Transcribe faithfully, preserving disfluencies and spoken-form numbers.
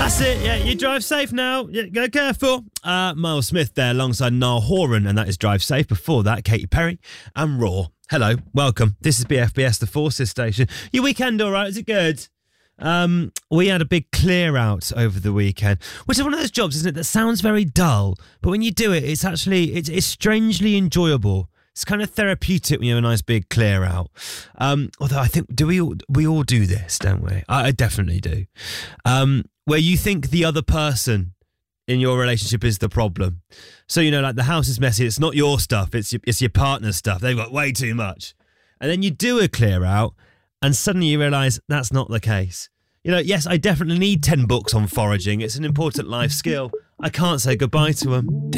That's it, yeah, you drive safe now. Yeah, go careful. Uh, Miles Smith there alongside Niall Horan, and that is Drive Safe. Before that, Katy Perry and Raw. Hello, welcome. This is B F B S, the Forces Station. Your weekend all right? Is it good? Um, we had a big clear out over the weekend, which is one of those jobs, isn't it, that sounds very dull, but when you do it, it's actually, it's, it's strangely enjoyable. It's kind of therapeutic when you have a nice big clear out. Um, although I think, do we all, we all do this, don't we? I, I definitely do. Um, where you think the other person in your relationship is the problem. So, you know, like the house is messy. It's not your stuff. It's your, it's your partner's stuff. They've got way too much. And then you do a clear out and suddenly you realise that's not the case. You know, yes, I definitely need ten books on foraging. It's an important life skill. I can't say goodbye to them.